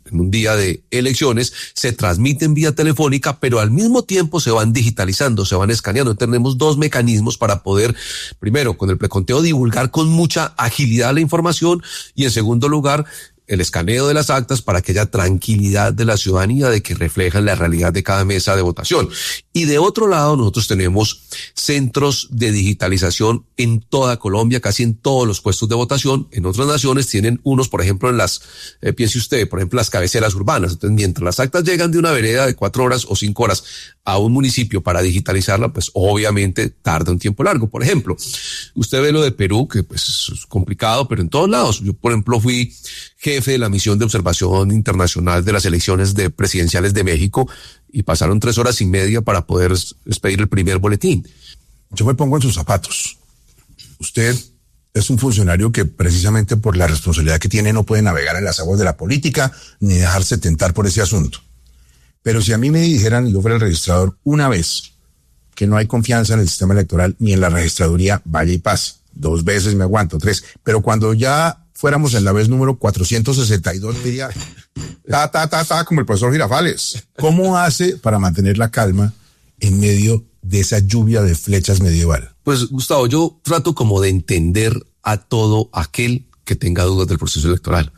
en un día de elecciones, se transmiten vía telefónica, pero al mismo tiempo se van digitalizando, se van escaneando. Tenemos dos mecanismos para poder, primero, con el preconteo divulgar con mucha agilidad la información y, en segundo lugar, el escaneo de las actas para que haya tranquilidad de la ciudadanía de que reflejan la realidad de cada mesa de votación. Y de otro lado, nosotros tenemos centros de digitalización en toda Colombia, casi en todos los puestos de votación. En otras naciones tienen unos, por ejemplo, en las, piense usted, por ejemplo, las cabeceras urbanas. Entonces, mientras las actas llegan de una vereda de 4 horas o 5 horas a un municipio para digitalizarla, pues obviamente tarda un tiempo largo. Por ejemplo, usted ve lo de Perú, que pues es complicado, pero en todos lados. Yo, por ejemplo, fui jefe de la misión de observación internacional de las elecciones presidenciales de México y pasaron 3 horas y media para poder expedir el primer boletín. Yo me pongo en sus zapatos. Usted es un funcionario que precisamente por la responsabilidad que tiene no puede navegar en las aguas de la política ni dejarse tentar por ese asunto. Pero si a mí me dijeran, y yo fuera el registrador, una vez que no hay confianza en el sistema electoral ni en la registraduría, vaya y pase. 2 veces me aguanto, 3. Pero cuando ya fuéramos en la vez número 462, diría, como el profesor Girafales. ¿Cómo hace para mantener la calma en medio de esa lluvia de flechas medieval? Pues, Gustavo, yo trato como de entender a todo aquel que tenga dudas del proceso electoral.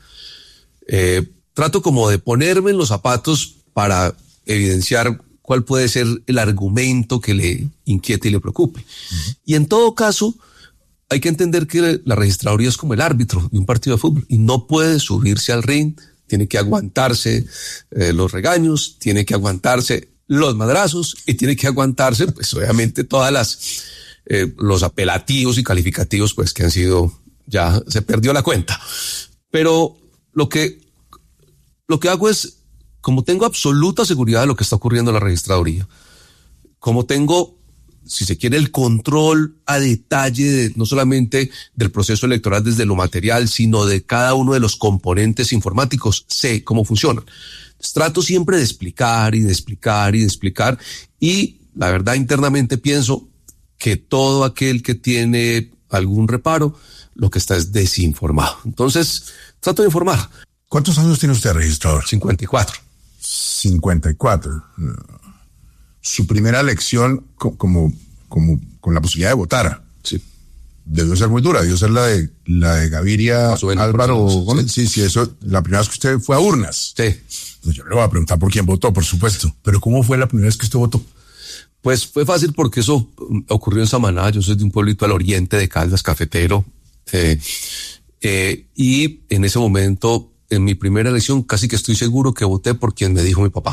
Trato como de ponerme en los zapatos para evidenciar cuál puede ser el argumento que le inquiete y le preocupe. Uh-huh. Y en todo caso, hay que entender que la registraduría es como el árbitro de un partido de fútbol y no puede subirse al ring, tiene que aguantarse los regaños, tiene que aguantarse los madrazos y tiene que aguantarse, pues obviamente todas los apelativos y calificativos, pues que han sido, ya se perdió la cuenta. Pero lo que hago es, como tengo absoluta seguridad de lo que está ocurriendo en la registraduría, como tengo, si se quiere, el control a detalle no solamente del proceso electoral desde lo material, sino de cada uno de los componentes informáticos, sé cómo funcionan. Entonces, trato siempre de explicar y de explicar y de explicar, y la verdad internamente pienso que todo aquel que tiene algún reparo, lo que está es desinformado. Entonces, trato de informar. ¿Cuántos años tiene usted, registrador? 54. 54. Su primera elección como con la posibilidad de votar. Sí. Debió ser muy dura, debió ser la de Gaviria Álvaro Gómez. Sí, eso, la primera vez que usted fue a urnas. Sí. Pues yo le voy a preguntar por quién votó, por supuesto. Pero ¿cómo fue la primera vez que usted votó? Pues fue fácil porque eso ocurrió en Samaná. Yo soy de un pueblito al oriente de Caldas, cafetero. Y en ese momento, en mi primera elección, casi que estoy seguro que voté por quien me dijo mi papá.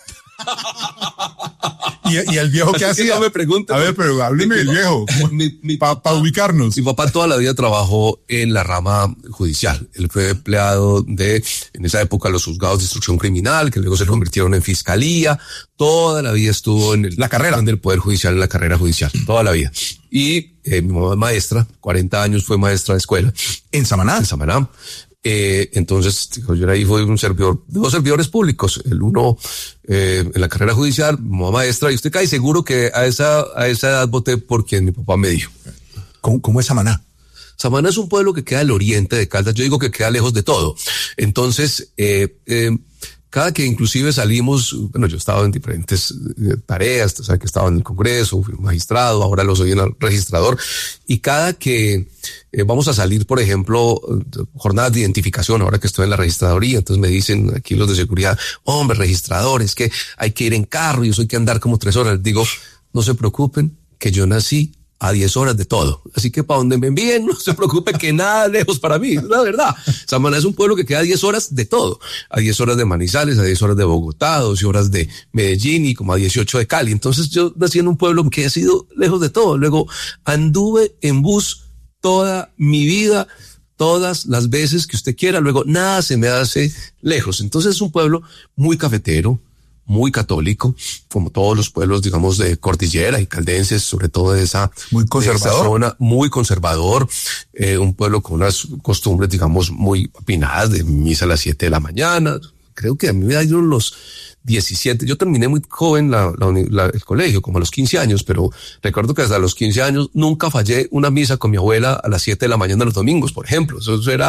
¿Y el viejo qué hacía? No me pregunten. A ver, pero hábleme del viejo. Para ubicarnos. Mi papá toda la vida trabajó en la rama judicial. Él fue empleado en esa época, los juzgados de instrucción criminal, que luego se convirtieron en fiscalía. Toda la vida estuvo en la carrera del Poder Judicial, en la carrera judicial. Toda la vida. Y mi mamá es maestra, 40 años fue maestra de escuela. ¿En Samaná? En Samaná. Entonces yo era hijo de dos servidores públicos, el uno en la carrera judicial, mamá maestra, y usted cae seguro que a esa edad voté por quien mi papá me dijo. ¿Cómo es Samaná? Samaná es un pueblo que queda al oriente de Caldas, yo digo que queda lejos de todo. Entonces, cada que inclusive salimos, bueno, yo estaba en diferentes tareas, o sea, que estaba en el Congreso, fui magistrado, ahora lo soy en el registrador, y cada que vamos a salir, por ejemplo, jornadas de identificación, ahora que estoy en la registraduría, entonces me dicen aquí los de seguridad, hombre, registrador, es que hay que ir en carro y eso hay que andar como 3 horas. Les digo, no se preocupen, que yo nací a 10 horas de todo. Así que para donde me envíen, no se preocupe que nada lejos para mí, la verdad. Samaná es un pueblo que queda a 10 horas de todo. A 10 horas de Manizales, a 10 horas de Bogotá, a 12 horas de Medellín y como a 18 de Cali. Entonces yo nací en un pueblo que ha sido lejos de todo. Luego anduve en bus toda mi vida, todas las veces que usted quiera. Luego nada se me hace lejos. Entonces es un pueblo muy cafetero, muy católico, como todos los pueblos, digamos, de cordillera y caldenses, sobre todo de esa muy conservador, zona, muy conservador, un pueblo con unas costumbres, digamos, muy opinadas, de misa a las 7 de la mañana. Creo que a mí me dieron los 17, yo terminé muy joven el colegio, como a los 15 años, pero recuerdo que hasta los 15 años nunca fallé una misa con mi abuela a las 7 de la mañana los domingos, por ejemplo. Eso era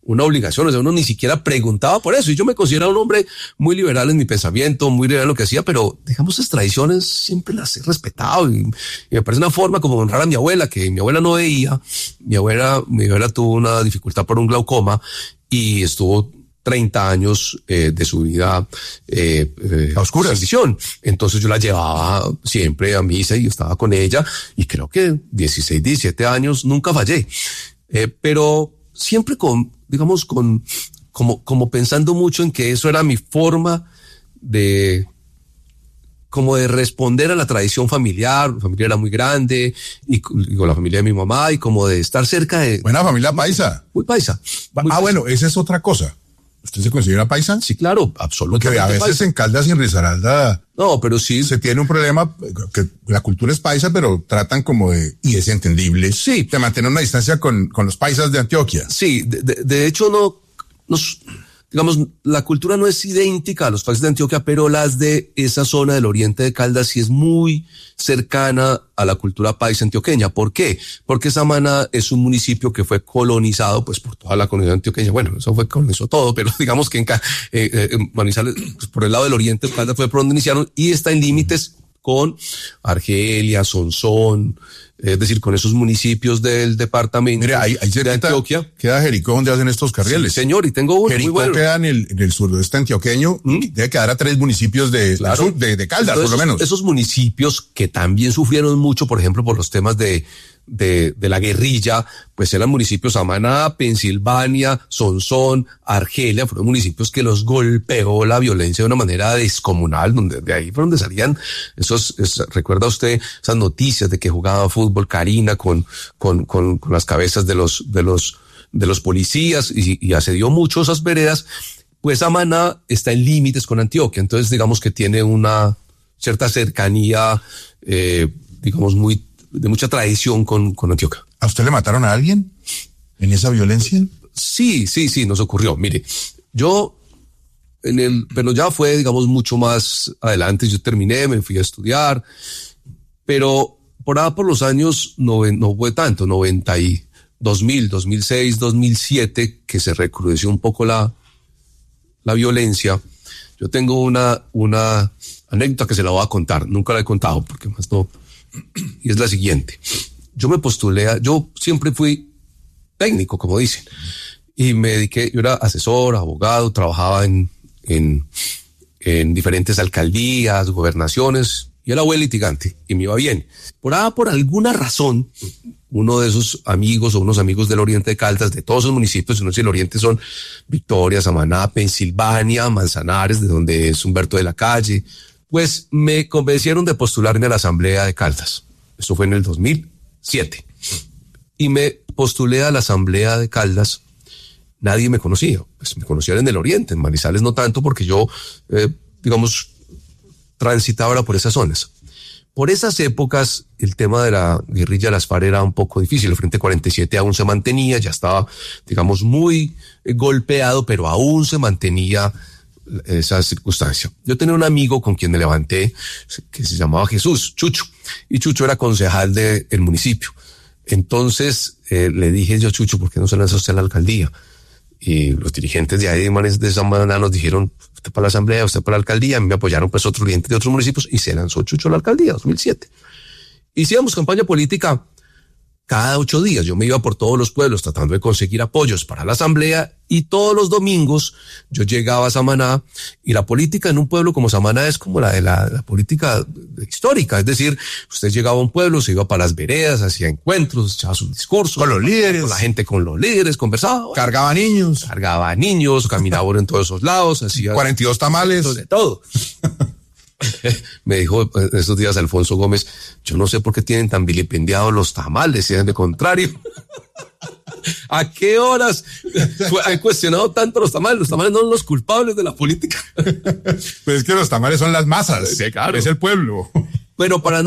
una obligación, o sea, uno ni siquiera preguntaba por eso, y yo me consideraba un hombre muy liberal en mi pensamiento, muy liberal en lo que hacía, pero digamos, esas tradiciones siempre las he respetado, y me parece una forma como honrar a mi abuela, que mi abuela no veía. Mi abuela tuvo una dificultad por un glaucoma, y estuvo 30 años de su vida a oscuras. Visión. Entonces yo la llevaba siempre a misa y estaba con ella, y creo que 16, 17 años nunca fallé. Pero siempre como pensando mucho en que eso era mi forma de responder a la tradición familiar. Mi familia era muy grande, y con la familia de mi mamá, y como de estar cerca de... Buena familia paisa. Muy paisa. Bueno, esa es otra cosa. ¿Usted se considera paisa? Sí, claro, absolutamente. Porque a veces paisa. en Caldas y en Risaralda... No, pero sí. Se tiene un problema, que la cultura es paisa, pero tratan como de, y es entendible, sí, de mantener una distancia con los paisas de Antioquia. Sí, de hecho digamos, la cultura no es idéntica a los países de Antioquia, pero las de esa zona del oriente de Caldas sí es muy cercana a la cultura paisa antioqueña. ¿Por qué? Porque Samaná es un municipio que fue colonizado pues por toda la comunidad antioqueña. Bueno, eso colonizó todo, pero digamos que en Manizales, pues, por el lado del oriente de Caldas fue por donde iniciaron, y está en límites con Argelia, Sonsón, es decir, con esos municipios del departamento. Mire, ahí de Antioquia. Queda Jericó, donde hacen estos carriles. Sí, señor, y tengo uno Jericó muy bueno. Queda en el suroeste antioqueño, debe quedar a 3 municipios de Caldas, entonces, por lo menos. Esos municipios que también sufrieron mucho, por ejemplo, por los temas de la guerrilla, pues eran municipios Samaná, Pensilvania, Sonsón, Argelia, fueron municipios que los golpeó la violencia de una manera descomunal, donde de ahí fue donde salían recuerda usted esas noticias de que jugaba fútbol Karina con las cabezas de los policías, y asedió mucho esas veredas. Pues Samaná está en límites con Antioquia, entonces digamos que tiene una cierta cercanía, digamos, de mucha tradición con Antioquia. ¿A usted le mataron a alguien en esa violencia? Sí, nos ocurrió. Mire, pero ya fue, digamos, mucho más adelante. Yo terminé, me fui a estudiar, pero por los años no fue tanto, 2000, 2006, 2007, que se recrudeció un poco la violencia. Yo tengo una anécdota que se la voy a contar. Nunca la he contado porque más no. Y es la siguiente. Yo siempre fui técnico, como dicen, y me dediqué, yo era asesor, abogado, trabajaba en diferentes alcaldías, gobernaciones, y era buen litigante, y me iba bien. Por alguna razón, uno de esos amigos, o unos amigos del oriente de Caldas, de todos esos municipios, no sé si el oriente son Victoria, Samaná, Pensilvania, Manzanares, de donde es Humberto de la Calle, pues me convencieron de postularme a la Asamblea de Caldas. Eso fue en el 2007. Y me postulé a la Asamblea de Caldas. Nadie me conocía. Pues me conocían en el oriente, en Manizales no tanto, porque yo, digamos, transitaba por esas zonas. Por esas épocas, el tema de la guerrilla de las FARC era un poco difícil. El Frente 47 aún se mantenía, ya estaba, digamos, muy golpeado, pero aún se mantenía esa circunstancia. Yo tenía un amigo con quien me levanté que se llamaba Jesús, Chucho, y Chucho era concejal del municipio. Entonces le dije yo, Chucho, ¿por qué no se lanza usted a la alcaldía? Y los dirigentes de ahí de Samaná nos dijeron, usted para la asamblea, usted para la alcaldía. A mí me apoyaron pues otros dirigentes de otros municipios, y se lanzó Chucho a la alcaldía, 2007. Hicimos campaña política cada 8 días. Yo me iba por todos los pueblos tratando de conseguir apoyos para la asamblea, y todos los domingos yo llegaba a Samaná, y la política en un pueblo como Samaná es como la de la política histórica. Es decir, usted llegaba a un pueblo, se iba para las veredas, hacía encuentros, echaba sus discursos. Con los líderes. Con la gente, con los líderes, conversaba. Cargaba niños, caminaba en todos esos lados, hacía 42 tamales. De todo. Me dijo estos días Alfonso Gómez, yo no sé por qué tienen tan vilipendiados los tamales, si es de contrario. ¿A qué horas han cuestionado tanto los tamales? Los tamales no son los culpables de la política. Pues es que los tamales son las masas. Sí, claro. Es el pueblo. Bueno, para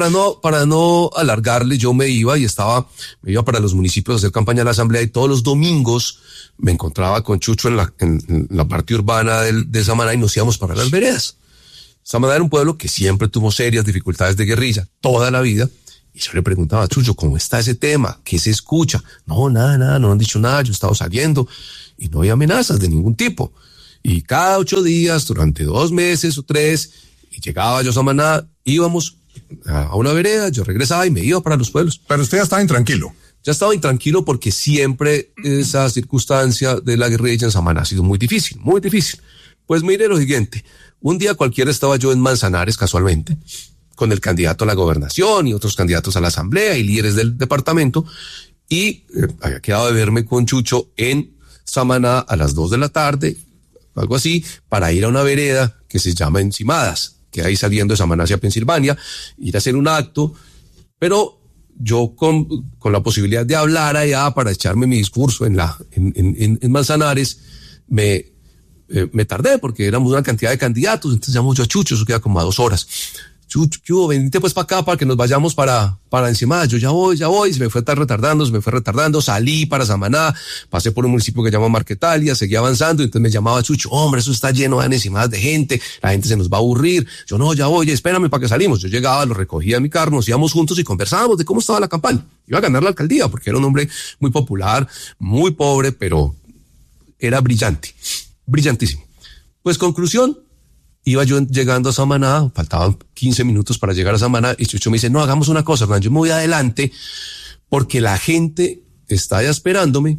no alargarle, yo me iba para los municipios a hacer campaña a la asamblea, y todos los domingos me encontraba con Chucho en la parte urbana de Samaná, y nos íbamos para las veredas. Samaná era un pueblo que siempre tuvo serias dificultades de guerrilla toda la vida, Y yo le preguntaba, Chucho, ¿cómo está ese tema? ¿Qué se escucha? No, nada, no han dicho nada, yo he estado saliendo y no hay amenazas de ningún tipo. Y cada 8 días, durante 2 meses o 3, y llegaba yo a Samaná, íbamos a una vereda, yo regresaba y me iba para los pueblos. Pero usted ya estaba intranquilo. Ya estaba intranquilo porque siempre esa circunstancia de la guerrilla en Samaná ha sido muy difícil, muy difícil. Pues mire lo siguiente, un día cualquiera estaba yo en Manzanares casualmente, con el candidato a la gobernación y otros candidatos a la asamblea y líderes del departamento, y había quedado de verme con Chucho en Samaná a las 2 de la tarde, algo así, para ir a una vereda que se llama Encimadas, que ahí saliendo de Samaná hacia Pensilvania, ir a hacer un acto, pero yo con la posibilidad de hablar allá para echarme mi discurso en Manzanares, me tardé porque éramos una cantidad de candidatos, entonces llamo yo a Chucho, eso queda como a 2 horas. Chucho, venite pues para acá para que nos vayamos para Encimadas. Yo ya voy, se me fue retardando, salí para Samaná, pasé por un municipio que se llama Marquetalia, seguí avanzando, y entonces me llamaba Chucho, hombre, eso está lleno de Encimadas de gente, la gente se nos va a aburrir. Yo no, ya voy, espérame para que salimos. Yo llegaba, lo recogía en mi carro, nos íbamos juntos y conversábamos de cómo estaba la campaña. Iba a ganar la alcaldía porque era un hombre muy popular, muy pobre, pero era brillante, brillantísimo. Pues conclusión, iba yo llegando a Samaná, faltaban 15 minutos para llegar a Samaná, y Chucho me dice, no, hagamos una cosa, Hernán, yo me voy adelante porque la gente está ya esperándome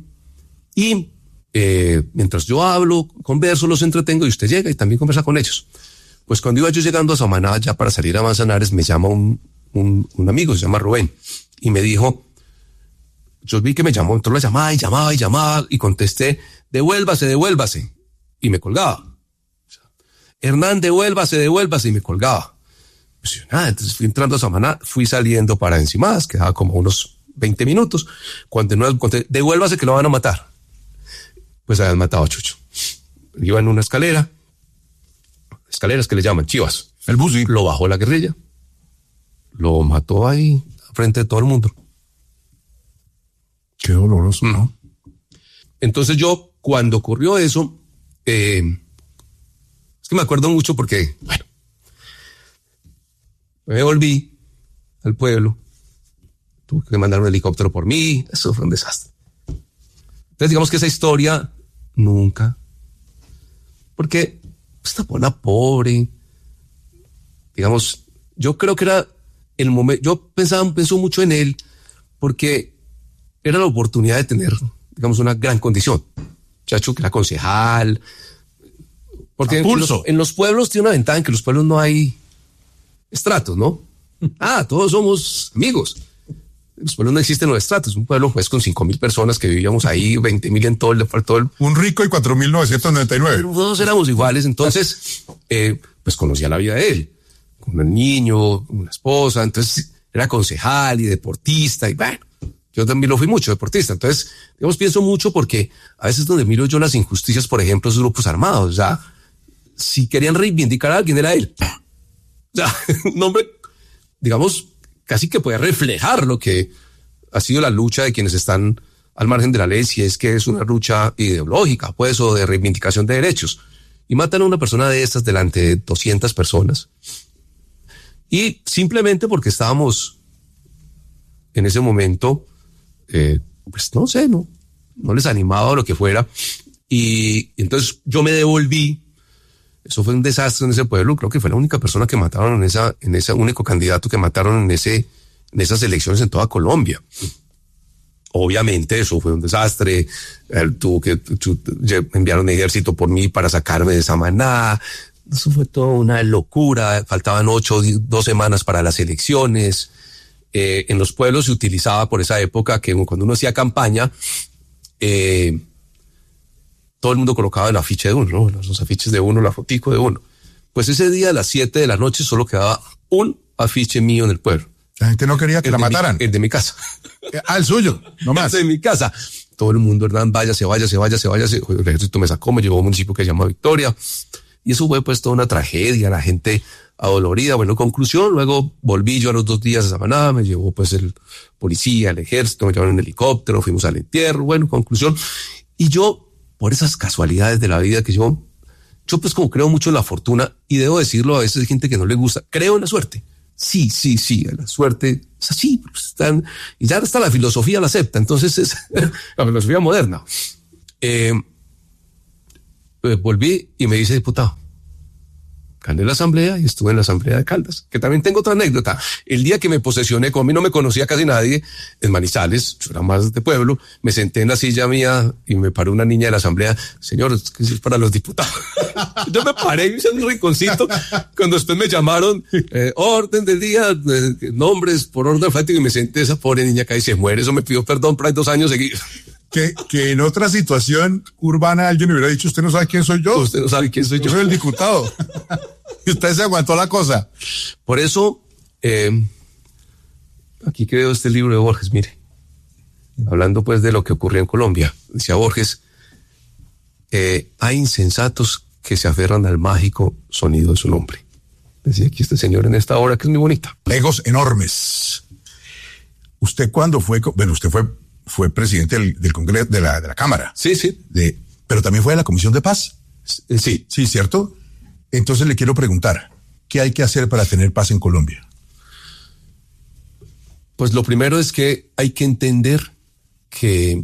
y mientras yo hablo, converso, los entretengo y usted llega y también conversa con ellos. Pues cuando iba yo llegando a Samaná, ya para salir a Manzanares, me llama un amigo, se llama Rubén, y me dijo, yo vi que me llamó, entonces la llamaba y contesté, devuélvase, y me colgaba. Hernán, devuélvase, y me colgaba. Pues nada, entonces fui entrando a Samaná, fui saliendo para Encimadas, quedaba como unos 20 minutos, cuando devuélvase que lo van a matar. Pues habían matado a Chucho. Iba en una escaleras que le llaman chivas. El bus, sí. Lo bajó la guerrilla, lo mató ahí, frente de todo el mundo. Qué doloroso, ¿no? Entonces yo, cuando ocurrió eso, es que me acuerdo mucho porque, bueno, me volví al pueblo, tuve que mandar un helicóptero por mí, eso fue un desastre. Entonces digamos que esa historia nunca, porque esta pona pobre, digamos, yo creo que era el momento, yo pensó mucho en él porque era la oportunidad de tener, digamos, una gran condición. Chacho, que era concejal. Porque en los pueblos tiene una ventaja en que en los pueblos no hay estratos, ¿no? Todos somos amigos. En los pueblos no existen los estratos. Un pueblo pues con 5,000 personas que vivíamos ahí, 20,000 en todo el... Un rico y 4,999. Todos éramos iguales, entonces pues conocía la vida de él. Con un niño, una esposa, entonces era concejal y deportista y bueno, yo también lo fui mucho deportista. Entonces, digamos, pienso mucho porque a veces donde miro yo las injusticias, por ejemplo, esos grupos armados, o sea, si querían reivindicar a alguien era él. O sea, un hombre, digamos, casi que puede reflejar lo que ha sido la lucha de quienes están al margen de la ley, si es que es una lucha ideológica, pues, o de reivindicación de derechos. Y matan a una persona de estas delante de 200 personas. Y simplemente porque estábamos en ese momento, pues no sé, no les animaba o lo que fuera. Y entonces yo me devolví. Eso fue un desastre en ese pueblo. Creo que fue la única persona que mataron en ese único candidato que mataron en esas elecciones en toda Colombia. Obviamente eso fue un desastre. Enviaron ejército por mí para sacarme de Samaná. Eso fue toda una locura. Faltaban 2 semanas para las elecciones. En los pueblos se utilizaba por esa época que cuando uno hacía campaña, todo el mundo colocaba el afiche de uno, ¿no? Los afiches de uno, la fotico de uno. Pues ese día a las 7 de la noche solo quedaba un afiche mío en el pueblo. La gente no quería que la mataran. El de mi casa. El suyo, no más. El de mi casa. Todo el mundo, Hernán, váyase. El ejército me sacó, me llevó a un municipio que se llama Victoria. Y eso fue pues toda una tragedia, la gente adolorida. Bueno, conclusión, luego volví yo a los 2 días a Samaná, me llevó pues el policía, el ejército, me llevaron en helicóptero, fuimos al entierro. Bueno, conclusión. Y yo, por esas casualidades de la vida que yo pues como creo mucho en la fortuna, y debo decirlo, a veces hay gente que no le gusta, creo en la suerte. Sí, la suerte es así. Y ya hasta la filosofía la acepta, entonces es la filosofía moderna. Pues volví y me dice, diputado, gané la asamblea y estuve en la asamblea de Caldas, que también tengo otra anécdota. El día que me posesioné, como a mí no me conocía casi nadie, en Manizales, yo era más de pueblo, me senté en la silla mía y me paró una niña de la asamblea. Señor, es que es para los diputados. Yo me paré y hice un rinconcito. Cuando después me llamaron, orden del día, nombres por orden alfabético, y me senté, esa pobre niña acá y se muere. Eso me pidió perdón por ahí 2 años seguidos. Que en otra situación urbana alguien hubiera dicho, usted no sabe quién soy yo. Usted no sabe quién soy yo. Yo soy el diputado. Y usted se aguantó la cosa. Por eso, aquí creo este libro de Borges, mire, hablando pues de lo que ocurrió en Colombia, decía Borges, hay insensatos que se aferran al mágico sonido de su nombre. Decía aquí este señor en esta obra que es muy bonita. Egos enormes. Usted cuando fue, bueno, usted fue presidente del Congreso, de la Cámara. Sí. Pero también fue de la Comisión de Paz. Sí. Sí, ¿cierto? Entonces le quiero preguntar, ¿qué hay que hacer para tener paz en Colombia? Pues lo primero es que hay que entender que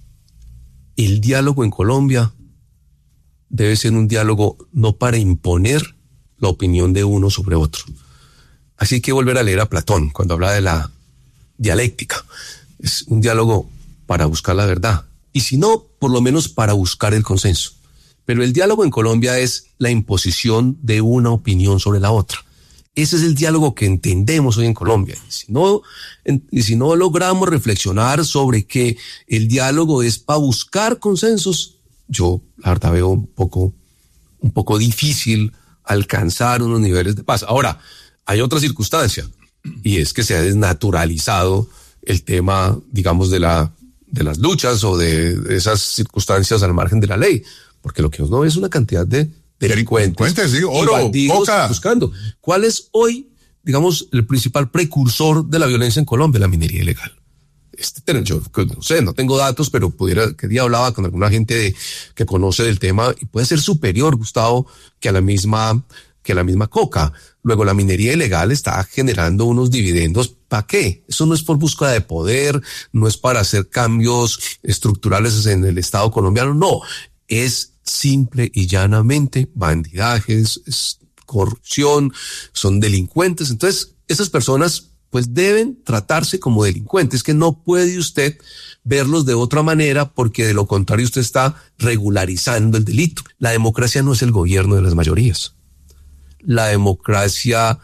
el diálogo en Colombia debe ser un diálogo no para imponer la opinión de uno sobre otro. Así que volver a leer a Platón cuando habla de la dialéctica. Es un diálogo para buscar la verdad. Y si no, por lo menos para buscar el consenso. Pero el diálogo en Colombia es la imposición de una opinión sobre la otra. Ese es el diálogo que entendemos hoy en Colombia. Y si no logramos reflexionar sobre que el diálogo es para buscar consensos, yo la verdad veo un poco difícil alcanzar unos niveles de paz. Ahora, hay otra circunstancia, y es que se ha desnaturalizado el tema, digamos, de las luchas o de esas circunstancias al margen de la ley, porque lo que uno ve es una cantidad de delincuentes, sí, oro, coca. Buscando. ¿Cuál es hoy, digamos, el principal precursor de la violencia en Colombia? La minería ilegal. Yo no sé, no tengo datos, pero que día hablaba con alguna gente que conoce del tema y puede ser superior, Gustavo, que a la misma coca. Luego, la minería ilegal está generando unos dividendos. ¿Para qué? Eso no es por búsqueda de poder, no es para hacer cambios estructurales en el Estado colombiano, no. Es simple y llanamente bandidajes, es corrupción, son delincuentes. Entonces, esas personas pues deben tratarse como delincuentes, que no puede usted verlos de otra manera, porque de lo contrario usted está regularizando el delito. La democracia no es el gobierno de las mayorías. La democracia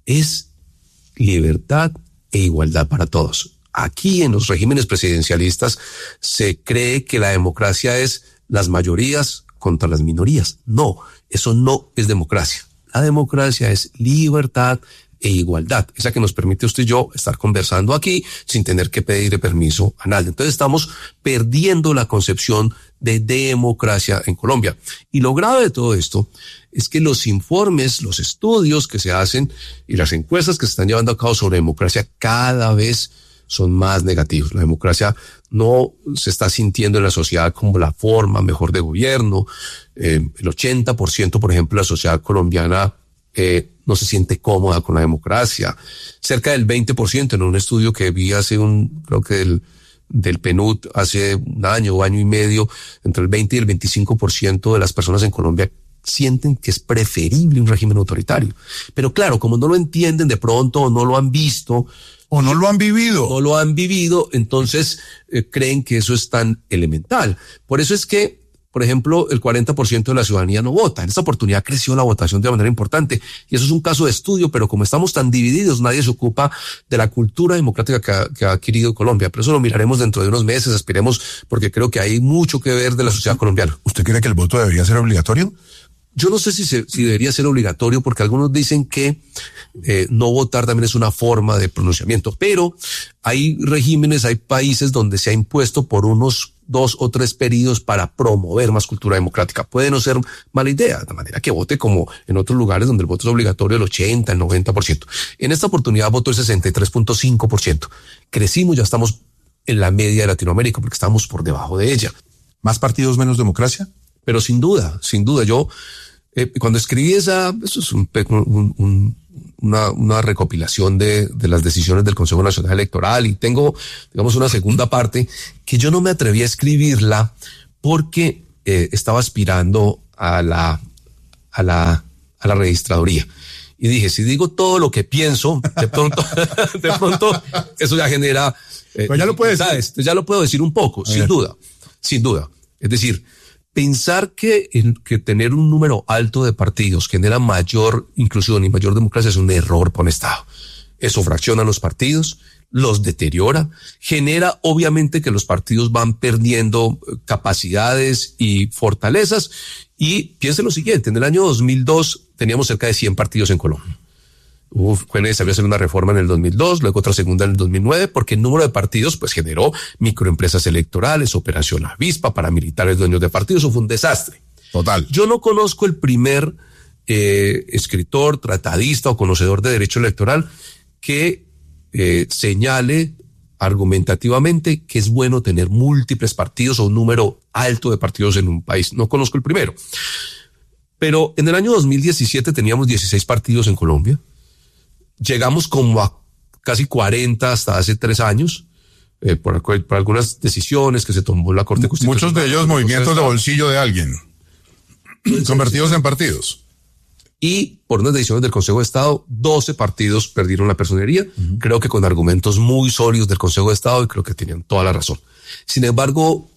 es libertad e igualdad para todos. Aquí en los regímenes presidencialistas se cree que la democracia es las mayorías contra las minorías. No, eso no es democracia. La democracia es libertad e igualdad, esa que nos permite usted y yo estar conversando aquí sin tener que pedirle permiso a nadie. Entonces estamos perdiendo la concepción de democracia en Colombia. Y lo grave de todo esto es que los informes, los estudios que se hacen y las encuestas que se están llevando a cabo sobre democracia cada vez son más negativos. La democracia no se está sintiendo en la sociedad como la forma mejor de gobierno. El 80%, por ejemplo, de la sociedad colombiana no se siente cómoda con la democracia. Cerca del 20% en un estudio que vi creo que del PNUD hace un año o año y medio, entre el 20 y el 25% de las personas en Colombia sienten que es preferible un régimen autoritario. Pero claro, como no lo entienden de pronto o no lo han visto, o no lo han vivido. No lo han vivido, entonces creen que eso es tan elemental. Por eso es que, por ejemplo, el 40% de la ciudadanía no vota. En esta oportunidad creció la votación de manera importante. Y eso es un caso de estudio, pero como estamos tan divididos, nadie se ocupa de la cultura democrática que ha adquirido Colombia. Pero eso lo miraremos dentro de unos meses, aspiremos, porque creo que hay mucho que ver de la sociedad colombiana. ¿Usted cree que el voto debería ser obligatorio? Yo no sé si debería ser obligatorio, porque algunos dicen que no votar también es una forma de pronunciamiento, pero hay regímenes, hay países donde se ha impuesto por unos 2 o 3 periodos para promover más cultura democrática. Puede no ser mala idea, de manera que vote como en otros lugares donde el voto es obligatorio el 80, el 90%. En esta oportunidad votó el 63.5%. Crecimos, ya estamos en la media de Latinoamérica porque estamos por debajo de ella. ¿Más partidos, menos democracia? Pero sin duda, yo cuando escribí eso es un una recopilación de las decisiones del Consejo Nacional Electoral, y tengo, digamos, una segunda parte que yo no me atreví a escribirla porque estaba aspirando a la registraduría. Y dije, si digo todo lo que pienso, de pronto eso ya genera... Pues ya lo puedes decir. Ya lo puedo decir un poco, sin duda. Es decir, pensar que tener un número alto de partidos genera mayor inclusión y mayor democracia es un error para un Estado. Eso fracciona los partidos, los deteriora, genera obviamente que los partidos van perdiendo capacidades y fortalezas. Y piensen lo siguiente, en el año 2002 teníamos cerca de 100 partidos en Colombia. Fue necesario hacer una reforma en el 2002, luego otra segunda en el 2009, porque el número de partidos pues generó microempresas electorales, Operación Avispa, paramilitares dueños de partidos. Eso fue un desastre. Total. Yo no conozco el primer escritor, tratadista o conocedor de derecho electoral que señale argumentativamente que es bueno tener múltiples partidos o un número alto de partidos en un país. No conozco el primero. Pero en el año 2017 teníamos 16 partidos en Colombia. Llegamos como a casi 40 hasta hace 3 años, por algunas decisiones que se tomó la Corte Constitucional. Muchos de ellos movimientos de bolsillo de alguien, convertidos en partidos. Y por unas decisiones del Consejo de Estado, 12 partidos perdieron la personería, creo que con argumentos muy sólidos del Consejo de Estado, y creo que tenían toda la razón. Sin embargo,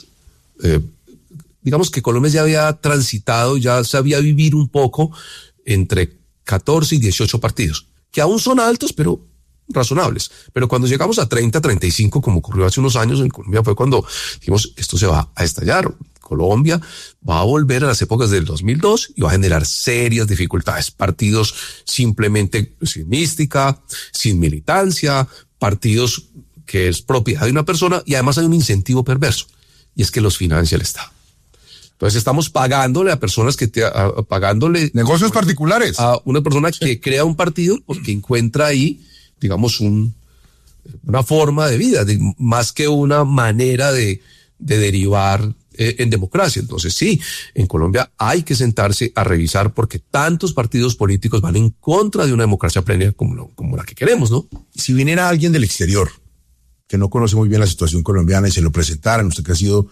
digamos que Colombia ya había transitado, ya sabía vivir un poco entre 14 y 18 partidos, que aún son altos, pero razonables. Pero cuando llegamos a 30, 35, como ocurrió hace unos años en Colombia, fue cuando dijimos, esto se va a estallar. Colombia va a volver a las épocas del 2002 y va a generar serias dificultades. Partidos simplemente sin mística, sin militancia, partidos que es propiedad de una persona, y además hay un incentivo perverso, y es que los financia el Estado. Entonces estamos pagándole a personas pagándole negocios particulares a una persona que crea un partido porque encuentra ahí, digamos, una forma de vida, más que una manera de derivar en democracia. Entonces sí, en Colombia hay que sentarse a revisar, porque tantos partidos políticos van en contra de una democracia plena como la que queremos, ¿no? Si viniera alguien del exterior que no conoce muy bien la situación colombiana y se lo presentaran, usted que ha sido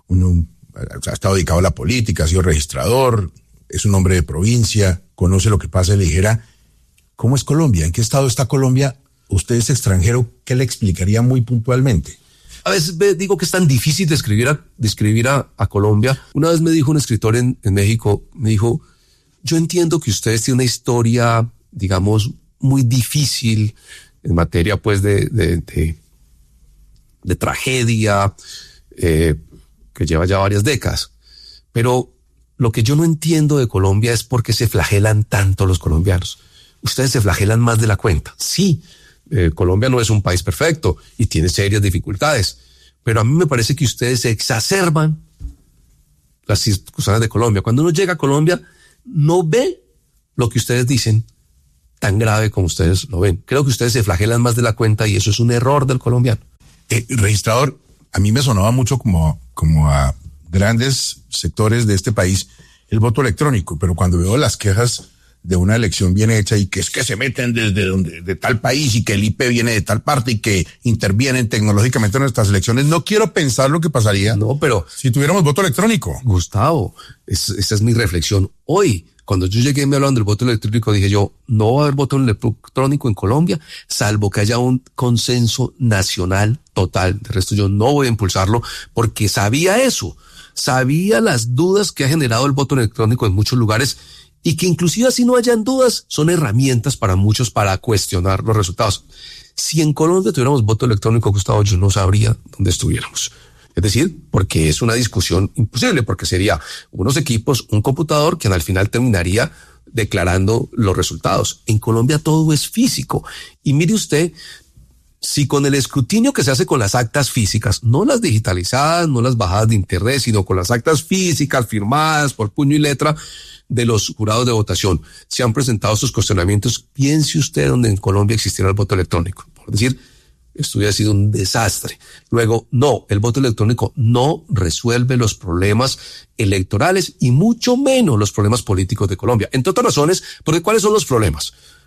ha estado dedicado a la política, ha sido registrador, es un hombre de provincia, conoce lo que pasa, y le dijera, ¿cómo es Colombia? ¿En qué estado está Colombia? Usted es extranjero, ¿qué le explicaría muy puntualmente? A veces digo que es tan difícil describir a Colombia. Una vez me dijo un escritor en México, me dijo, yo entiendo que ustedes tienen una historia, digamos, muy difícil en materia pues de tragedia, que lleva ya varias décadas. Pero lo que yo no entiendo de Colombia es por qué se flagelan tanto los colombianos. Ustedes se flagelan más de la cuenta. Sí, Colombia no es un país perfecto y tiene serias dificultades, pero a mí me parece que ustedes se exacerban las circunstancias de Colombia. Cuando uno llega a Colombia, no ve lo que ustedes dicen tan grave como ustedes lo ven. Creo que ustedes se flagelan más de la cuenta y eso es un error del colombiano. Registrador, a mí me sonaba mucho como a grandes sectores de este país el voto electrónico, pero cuando veo las quejas de una elección bien hecha y que es que se meten de tal país y que el IP viene de tal parte y que intervienen tecnológicamente en nuestras elecciones, no quiero pensar lo que pasaría si tuviéramos voto electrónico. Gustavo, esa es mi reflexión. Hoy, cuando yo llegué y me hablaban del voto electrónico, dije yo, no va a haber voto electrónico en Colombia, salvo que haya un consenso nacional total. De resto, yo no voy a impulsarlo porque sabía eso, sabía las dudas que ha generado el voto electrónico en muchos lugares, y que inclusive así no hayan dudas, son herramientas para muchos para cuestionar los resultados. Si en Colombia tuviéramos voto electrónico, Gustavo, yo no sabría dónde estuviéramos. Es decir, porque es una discusión imposible, porque sería unos equipos, un computador que al final terminaría declarando los resultados. En Colombia todo es físico. Y mire usted, si con el escrutinio que se hace con las actas físicas, no las digitalizadas, no las bajadas de internet, sino con las actas físicas firmadas por puño y letra de los jurados de votación, se han presentado sus cuestionamientos, piense usted donde en Colombia existiera el voto electrónico. Por decir, esto hubiera sido un desastre. Luego, no, el voto electrónico no resuelve los problemas electorales y mucho menos los problemas políticos de Colombia. Entre otras razones, porque ¿cuáles son los problemas?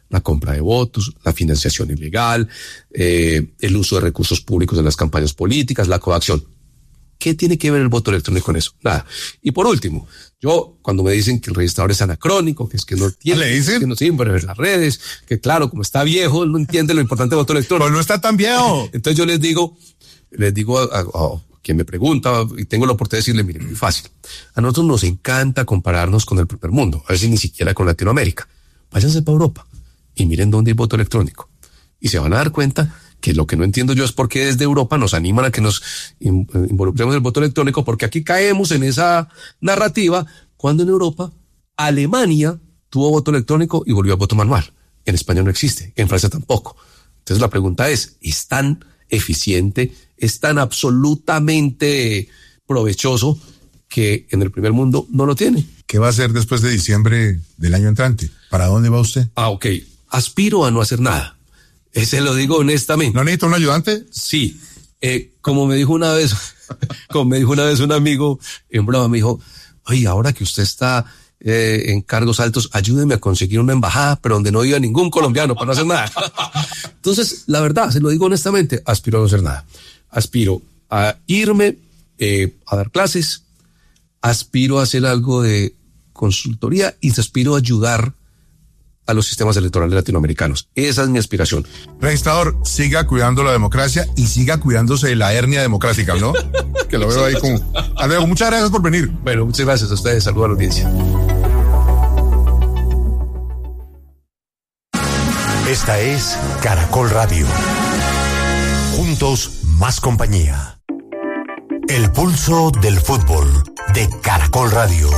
la compra de votos, la financiación ilegal, el uso de recursos públicos en las campañas políticas, la coacción. ¿Qué tiene que ver el voto electrónico con eso? Nada. Y por último, yo cuando me dicen que el registrador es anacrónico, que es que no tiene, ¿le dicen? que no sirve en las redes, que claro, como está viejo, él no entiende lo importante del voto electrónico. Pues no está tan viejo. Entonces yo les digo a quien me pregunta, y tengo la oportunidad de decirle, mire, muy fácil. A nosotros nos encanta compararnos con el primer mundo, a veces ni siquiera con Latinoamérica. Váyanse para Europa y miren dónde hay voto electrónico. Y se van a dar cuenta que lo que no entiendo yo es por qué desde Europa nos animan a que nos involucremos en el voto electrónico, porque aquí caemos en esa narrativa, cuando en Europa Alemania tuvo voto electrónico y volvió a voto manual. En España no existe, en Francia tampoco. Entonces la pregunta ¿es tan eficiente, es tan absolutamente provechoso que en el primer mundo no lo tiene? ¿Qué va a hacer después de diciembre del año entrante? ¿Para dónde va usted? Ok. Aspiro a no hacer nada. Ese lo digo honestamente. ¿No necesita un ayudante? Sí. Como me dijo una vez un amigo en broma, me dijo, oye, ahora que usted está en cargos altos, ayúdeme a conseguir una embajada, pero donde no viva ningún colombiano para no hacer nada. Entonces, la verdad, se lo digo honestamente, aspiro a no hacer nada. Aspiro a irme a dar clases, aspiro a hacer algo de consultoría y aspiro a ayudar a los sistemas electorales latinoamericanos. Esa es mi aspiración. Registrador, siga cuidando la democracia y siga cuidándose de la hernia democrática, ¿no? Que lo veo ahí como... Hasta luego, muchas gracias por venir. Bueno, muchas gracias a ustedes. Saludos a la audiencia. Esta es Caracol Radio. Juntos, más compañía. El pulso del fútbol de Caracol Radio.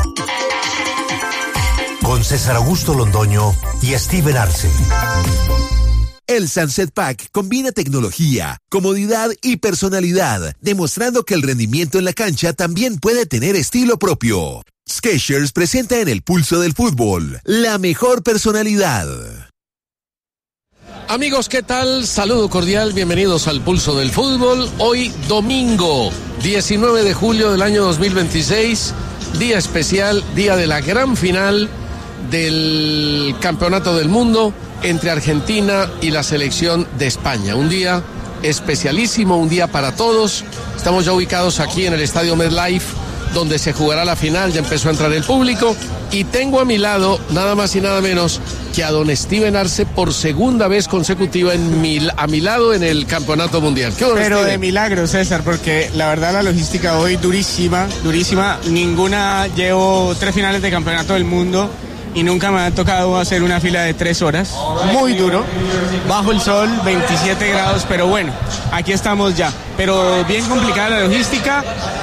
Con César Augusto Londoño y Steven Arce. El Sunset Pack combina tecnología, comodidad y personalidad, demostrando que el rendimiento en la cancha también puede tener estilo propio. Skechers presenta en el pulso del fútbol la mejor personalidad. Amigos, ¿qué tal? Saludo cordial, bienvenidos al Pulso del Fútbol. Hoy domingo, 19 de julio del año 2026, día especial, día de la gran final del Campeonato del Mundo entre Argentina y la selección de España. Un día especialísimo, un día para todos. Estamos ya ubicados aquí en el Estadio MetLife, donde se jugará la final, ya empezó a entrar el público, y tengo a mi lado nada más y nada menos que a don Steven Arce por segunda vez consecutiva a mi lado en el Campeonato Mundial. ¿Qué onda, Pero Steven? de milagro, César, porque la verdad la logística hoy durísima. Llevo 3 finales de Campeonato del Mundo y nunca me ha tocado hacer una fila de 3 horas. Muy duro, bajo el sol, 27 grados, pero bueno, aquí estamos ya. Pero bien complicada la logística.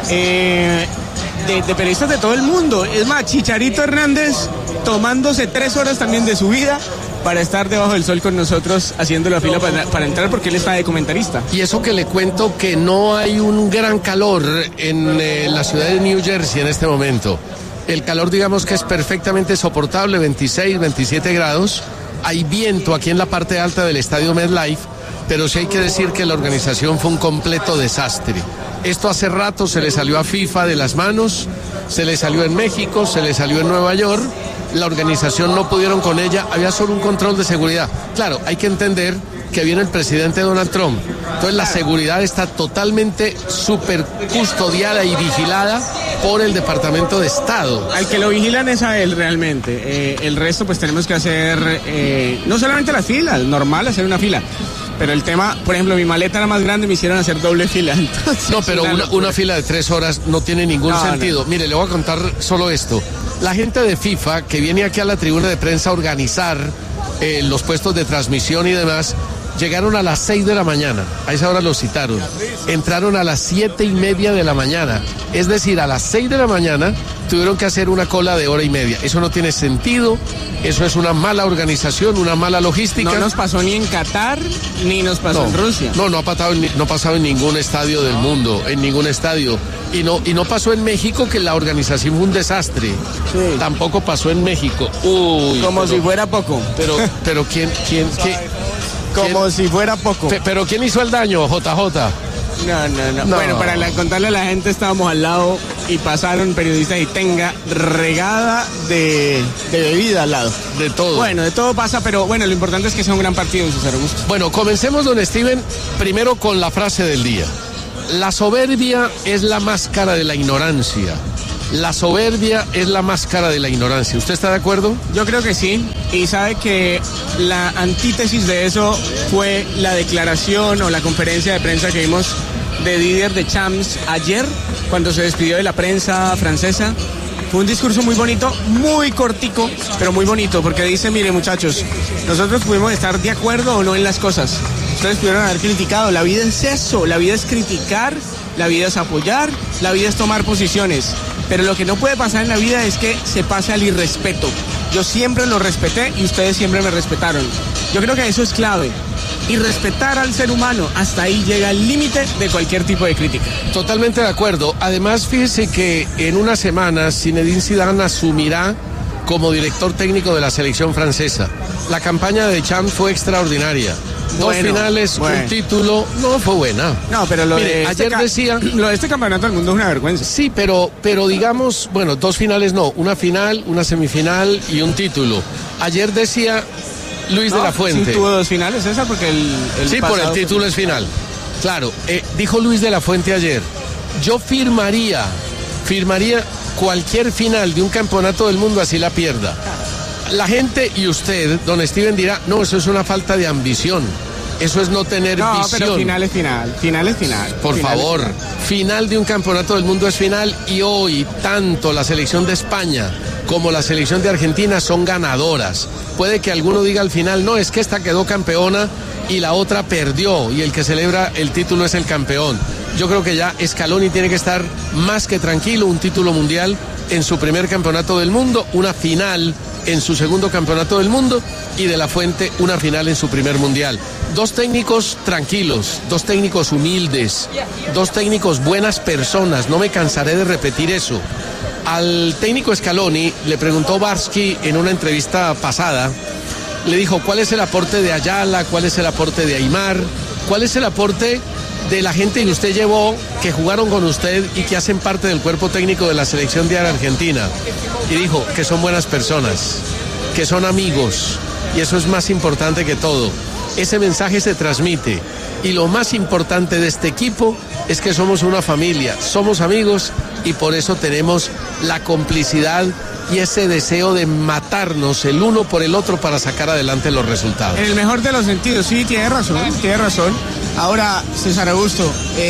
De periodistas de todo el mundo. Es más, Chicharito Hernández tomándose 3 horas también de su vida para estar debajo del sol con nosotros haciendo la fila para entrar, porque él está de comentarista. Y eso que le cuento, que no hay un gran calor en la ciudad de New Jersey en este momento. El calor, digamos que es perfectamente soportable, 26, 27 grados. Hay viento aquí en la parte alta del Estadio MetLife, pero sí hay que decir que la organización fue un completo desastre. Esto hace rato se le salió a FIFA de las manos, se le salió en México, se le salió en Nueva York. La organización no pudieron con ella, había solo un control de seguridad. Claro, hay que entender que viene el presidente Donald Trump. Entonces la seguridad está totalmente súper custodiada y vigilada por el Departamento de Estado. Al que lo vigilan es a él realmente. El resto pues tenemos que hacer no solamente las filas, normal hacer una fila. Pero el tema, por ejemplo, mi maleta era más grande, me hicieron hacer doble fila. Entonces, no, pero una fila de 3 horas no tiene ningún sentido. No. Mire, le voy a contar solo esto. La gente de FIFA que viene aquí a la tribuna de prensa a organizar los puestos de transmisión y demás, llegaron a las 6 de la mañana. A esa hora los citaron. Entraron a las 7:30 de la mañana. Es decir, a las 6 de la mañana tuvieron que hacer una cola de 1:30. Eso no tiene sentido. Eso es una mala organización, una mala logística. No nos pasó ni en Qatar, ni nos pasó en Rusia. No ha pasado en ningún estadio del mundo, en ningún estadio. Y no pasó en México, que la organización fue un desastre. Sí. Tampoco pasó en México. Uy, como si fuera poco. Pero ¿quién? Como si fuera poco. Pero ¿quién hizo el daño, JJ? No. Bueno, para contarle a la gente, estábamos al lado y pasaron periodistas y tenga regada de bebida al lado. De todo. Bueno, de todo pasa, pero bueno, lo importante es que sea un gran partido en César Augusto. Bueno, comencemos, don Steven, primero con la frase del día. La soberbia es la máscara de la ignorancia. La soberbia es la máscara de la ignorancia. ¿Usted está de acuerdo? Yo creo que sí. Y sabe que la antítesis de eso fue la declaración o la conferencia de prensa que vimos de Didier Deschamps ayer, cuando se despidió de la prensa francesa. Fue un discurso muy bonito, muy cortico, pero muy bonito, porque dice, mire muchachos, nosotros pudimos estar de acuerdo o no en las cosas. Ustedes pudieron haber criticado. La vida es eso, la vida es criticar, la vida es apoyar, la vida es tomar posiciones. Pero lo que no puede pasar en la vida es que se pase al irrespeto. Yo siempre lo respeté y ustedes siempre me respetaron. Yo creo que eso es clave. Y respetar al ser humano, hasta ahí llega el límite de cualquier tipo de crítica. Totalmente de acuerdo. Además, fíjese que en unas semanas Zinedine Zidane asumirá como director técnico de la selección francesa. La campaña de Deschamps fue extraordinaria. Dos finales, un título, no fue buena. No, pero lo de este campeonato del mundo es una vergüenza. Sí, pero digamos, bueno, dos finales no, una final, una semifinal y un título. Ayer decía Luis de la Fuente. Sí, tuvo dos finales, César, porque sí, por el título es final. Claro, dijo Luis de la Fuente ayer, yo firmaría cualquier final de un campeonato del mundo así la pierda. La gente y usted, don Steven, dirá, no, eso es una falta de ambición. Eso es no tener visión. No, pero final es final. Por favor, final de un campeonato del mundo es final, y hoy tanto la selección de España como la selección de Argentina son ganadoras. Puede que alguno diga al final, no, es que esta quedó campeona y la otra perdió y el que celebra el título es el campeón. Yo creo que ya Scaloni tiene que estar más que tranquilo, un título mundial en su primer campeonato del mundo, una final en su segundo campeonato del mundo, y De la Fuente una final en su primer mundial. Dos técnicos tranquilos, dos técnicos humildes, dos técnicos buenas personas, no me cansaré de repetir eso. Al técnico Scaloni le preguntó Barsky en una entrevista pasada, le dijo, ¿cuál es el aporte de Ayala? ¿Cuál es el aporte de Aimar? ¿Cuál es el aporte de la gente que usted llevó, que jugaron con usted y que hacen parte del cuerpo técnico de la selección de Argentina? Y dijo que son buenas personas, que son amigos, y eso es más importante que todo. Ese mensaje se transmite, y lo más importante de este equipo es que somos una familia, somos amigos, y por eso tenemos la complicidad y ese deseo de matarnos el uno por el otro para sacar adelante los resultados. En el mejor de los sentidos, sí, tiene razón. Ahora, César Augusto,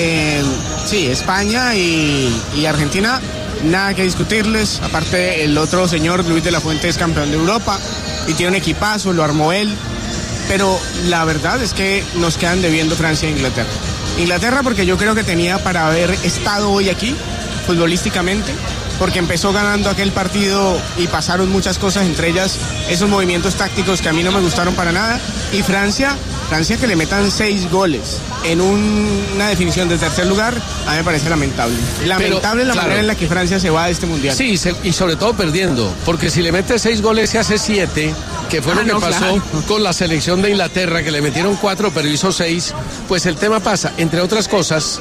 sí, España y Argentina, nada que discutirles. Aparte, el otro señor, Luis de la Fuente, es campeón de Europa y tiene un equipazo, lo armó él. Pero la verdad es que nos quedan debiendo Francia e Inglaterra. Inglaterra porque yo creo que tenía para haber estado hoy aquí, futbolísticamente, porque empezó ganando aquel partido y pasaron muchas cosas, entre ellas esos movimientos tácticos que a mí no me gustaron para nada. Y Francia que le metan 6 goles en una definición de tercer lugar, a mí me parece lamentable. Lamentable la manera en la que Francia se va de este mundial. Sí, y sobre todo perdiendo, porque si le mete 6 goles se hace 7, que fue lo que pasó con la selección de Inglaterra, que le metieron 4 pero hizo 6, pues el tema pasa, entre otras cosas,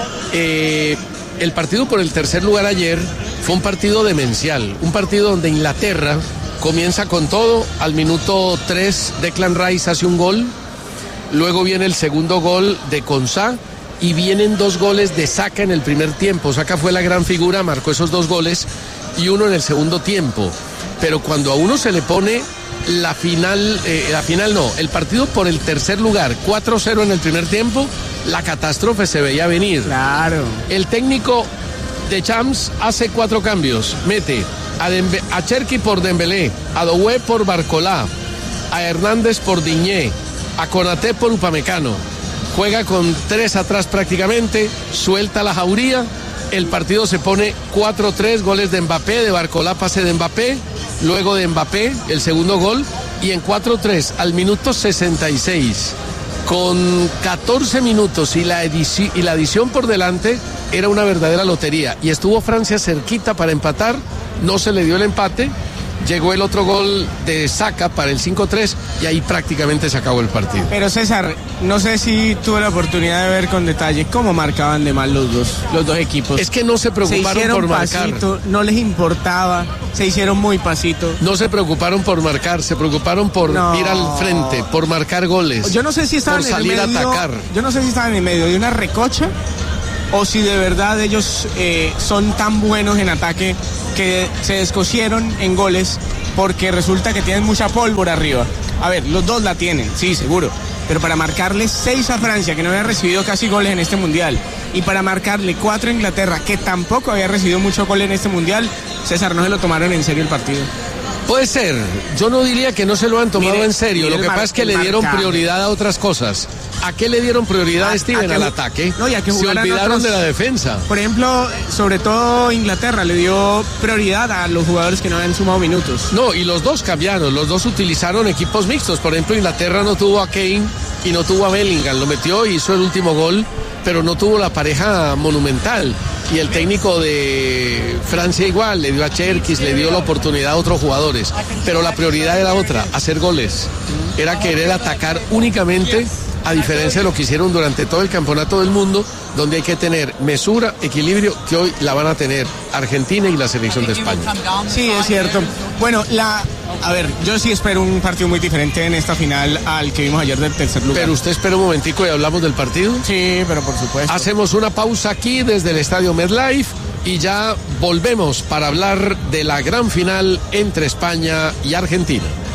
el partido por el tercer lugar ayer fue un partido demencial, un partido donde Inglaterra comienza con todo, al minuto 3 Declan Rice hace un gol, luego viene el segundo gol de Konsa y vienen 2 goles de Saka en el primer tiempo. Saka fue la gran figura, marcó esos 2 goles y uno en el segundo tiempo, pero cuando a uno se le pone el partido por el tercer lugar, 4-0 en el primer tiempo, la catástrofe se veía venir. Claro. El técnico Deschamps hace 4 cambios, mete a Cherki por Dembélé, a Doué por Barcolá, a Hernández por Diñé, a Konaté por Upamecano, juega con 3 atrás prácticamente, suelta la jauría, el partido se pone 4-3, goles de Mbappé, de Barcolá pase de Mbappé, luego de Mbappé el segundo gol, y en 4-3 al minuto 66, con 14 minutos y la adición por delante, era una verdadera lotería, y estuvo Francia cerquita para empatar, no se le dio el empate. llegó el otro gol de Saka para el 5-3 y ahí prácticamente se acabó el partido. Pero César, no sé si tuve la oportunidad de ver con detalle cómo marcaban de mal los dos equipos. Es que no se preocuparon por marcar. No les importaba, se hicieron muy pasito. No se preocuparon por marcar, se preocuparon por ir al frente, por marcar goles. Yo no sé si estaban por salir a atacar. Yo no sé si estaban en medio de una recocha o si de verdad ellos son tan buenos en ataque que se descosieron en goles porque resulta que tienen mucha pólvora arriba. A ver, los dos la tienen, sí, seguro, pero para marcarle 6 a Francia, que no había recibido casi goles en este Mundial, y para marcarle 4 a Inglaterra, que tampoco había recibido mucho gol en este Mundial, César, no se lo tomaron en serio el partido. Puede ser, yo no diría que no se lo han tomado en serio, lo que pasa es que le dieron prioridad a otras cosas. ¿A qué le dieron prioridad, Steven? Al ataque. No, y a que se olvidaron de la defensa. Por ejemplo, sobre todo Inglaterra le dio prioridad a los jugadores que no habían sumado minutos. No, y los dos cambiaron, los dos utilizaron equipos mixtos. Por ejemplo, Inglaterra no tuvo a Kane y no tuvo a Bellingham, lo metió y hizo el último gol, pero no tuvo la pareja monumental. Y el técnico de Francia igual, le dio a Cherkis, le dio la oportunidad a otros jugadores. Pero la prioridad era otra, hacer goles. Era querer atacar únicamente, a diferencia de lo que hicieron durante todo el campeonato del mundo, donde hay que tener mesura, equilibrio, que hoy la van a tener Argentina y la selección de España. Sí, es cierto. Bueno, a ver, yo sí espero un partido muy diferente en esta final al que vimos ayer del tercer lugar. Pero usted espera un momentico y hablamos del partido. Sí, pero por supuesto. Hacemos una pausa aquí desde el Estadio MetLife y ya volvemos para hablar de la gran final entre España y Argentina.